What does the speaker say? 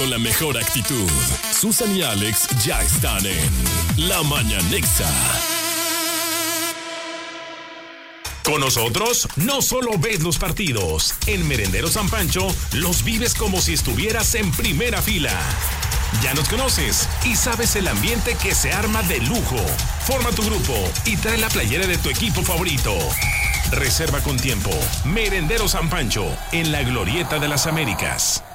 Con la mejor actitud, Susan y Alex ya están en La Mañanexa. Con nosotros, no solo ves los partidos, en Merendero San Pancho los vives como si estuvieras en primera fila. Ya nos conoces y sabes el ambiente que se arma de lujo. Forma tu grupo y trae la playera de tu equipo favorito. Reserva con tiempo. Merendero San Pancho, en la Glorieta de las Américas.